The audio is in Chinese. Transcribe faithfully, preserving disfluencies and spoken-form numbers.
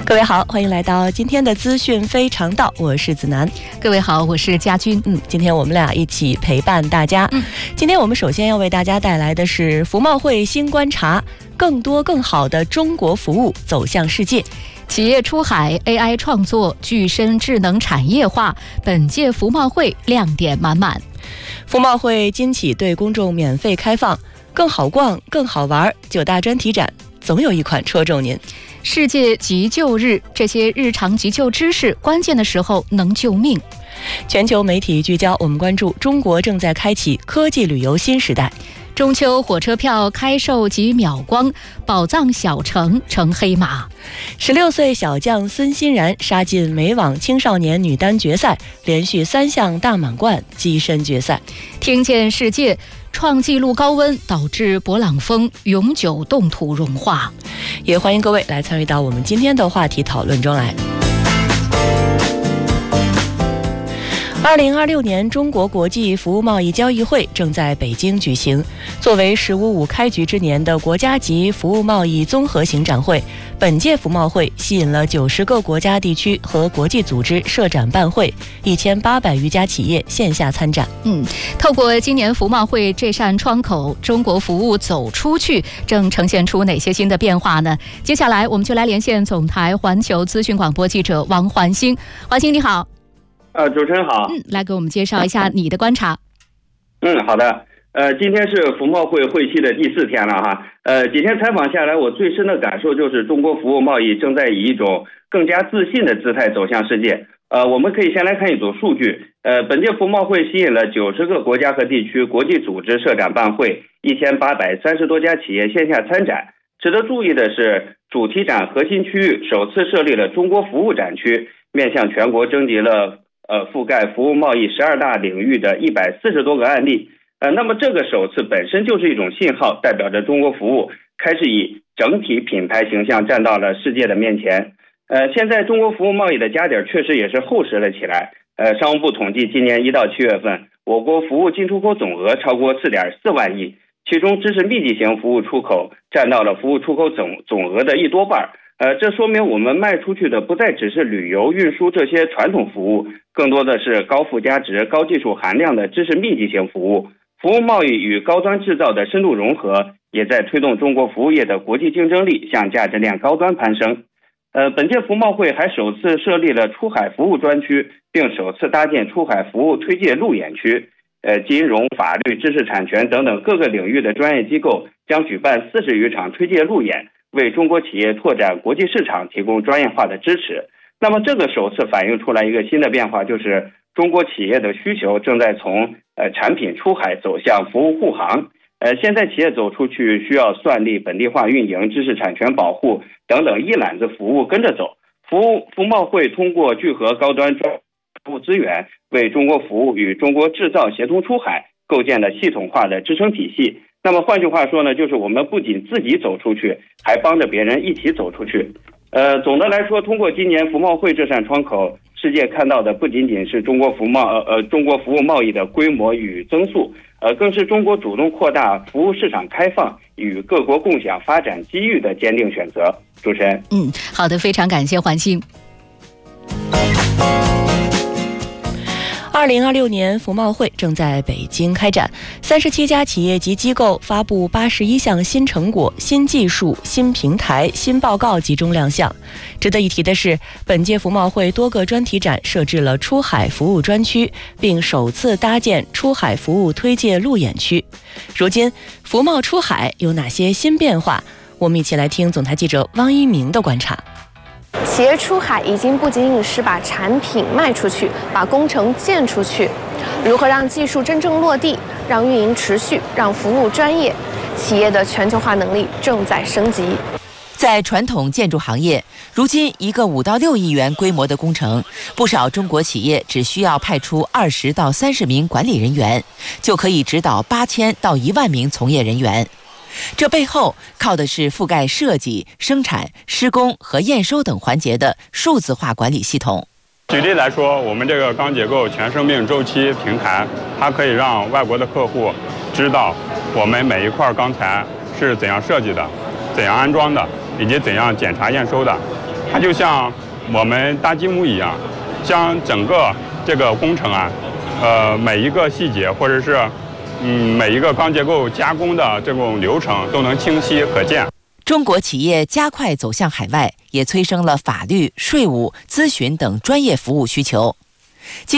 各位好，欢迎来到今天的资讯非常道，我是子楠。 各位好，我是佳君。 嗯，今天我们俩一起陪伴大家。嗯，今天我们首先要为大家带来的是服贸会新观察，更多更好的中国服务走向世界。 企业出海 A I 创作，具身智能产业化，本届服贸会亮点满满。 服贸会今起对公众免费开放，更好逛更好玩，九大专题展总有一款戳中您。 世界急救日，这些日常急救知识关键的时候能救命。 全球媒体聚焦，我们关注中国正在开启科技旅游新时代。 中秋火车票开售即秒光，宝藏小城成黑马。 十六岁小将孙欣然杀进美网青少年女单决赛，连续三项大满贯跻身决赛。 听见世界，创纪录高温导致勃朗峰永久冻土融化。 也欢迎各位来参与到我们今天的话题讨论中来。二零二六年中国国际服务贸易交易会正在北京举行。作为“十五五”开局之年的国家级服务贸易综合型展会，本届服贸会吸引了九十个国家地区和国际组织设展办会，一千八百余家企业线下参展。 嗯，透过今年服贸会这扇窗口，中国服务走出去，正呈现出哪些新的变化呢？接下来我们就来连线总台环球资讯广播记者王环星。环星你好。 呃，主持人好。 嗯，来给我们介绍一下你的观察。 嗯，好的。呃，今天是服贸会会期的第四天了哈。呃，几天采访下来，我最深的感受就是中国服务贸易正在以一种更加自信的姿态走向世界。呃，我们可以先来看一组数据。呃，本届服贸会吸引了九十个国家和地区国际组织设展办会，一千八百三十多家企业线下参展。值得注意的是，主题展核心区域首次设立了中国服务展区，面向全国征集了呃，覆盖服务贸易十二大领域的一百四十多个案例，呃，那么这个首次本身就是一种信号，代表着中国服务开始以整体品牌形象站到了世界的面前。呃，现在中国服务贸易的加点确实也是厚实了起来。呃，商务部统计，今年一到七月份，我国服务进出口总额超过 四点四万亿，其中知识密集型服务出口占到了服务出口总总额的一多半。呃，这说明我们卖出去的不再只是旅游、运输这些传统服务，更多的是高附加值、高技术含量的知识密集型服务。服务贸易与高端制造的深度融合，也在推动中国服务业的国际竞争力向价值链高端攀升。呃，本届服贸会还首次设立了出海服务专区，并首次搭建出海服务推介路演区。呃，金融、法律、知识产权等等各个领域的专业机构将举办四十余场推介路演，为中国企业拓展国际市场提供专业化的支持。那么这个首次反映出来一个新的变化，就是中国企业的需求正在从呃产品出海走向服务护航。呃，现在企业走出去需要算力、本地化运营、知识产权保护等等一揽子服务跟着走。服务服贸会通过聚合高端专服务资源，为中国服务与中国制造协同出海构建了系统化的支撑体系。那么换句话说呢，就是我们不仅自己走出去，还帮着别人一起走出去。呃，总的来说，通过今年服贸会这扇窗口，世界看到的不仅仅是中国服贸呃呃中国服务贸易的规模与增速，呃，更是中国主动扩大服务市场开放与各国共享发展机遇的坚定选择。主持人， 嗯，好的，非常感谢环星。 二零二六年服贸会正在北京开展，三十七家企业及机构发布八十一项新成果、新技术、新平台、新报告集中亮相。值得一提的是，本届服贸会多个专题展设置了出海服务专区，并首次搭建出海服务推介路演区。如今，服贸出海有哪些新变化？我们一起来听总台记者汪一鸣的观察。 企业出海已经不仅仅是把产品卖出去，把工程建出去，如何让技术真正落地，让运营持续，让服务专业，企业的全球化能力正在升级。 在传统建筑行业，如今一个五到六亿元规模的工程，不少中国企业只需要派出二十到三十名管理人员，就可以指导八千到一万名从业人员。这背后靠的是覆盖设计、生产、施工和验收等环节的数字化管理系统。 举例来说，我们这个钢结构全生命周期平台，它可以让外国的客户知道我们每一块钢材是怎样设计的、怎样安装的，以及怎样检查验收的。 它就像我们搭积木一样，将整个这个工程啊，呃，每一个细节或者是嗯每一个钢结构加工的这种流程都能清晰可见。 中国企业加快走向海外，也催生了法律、税务、咨询等专业服务需求。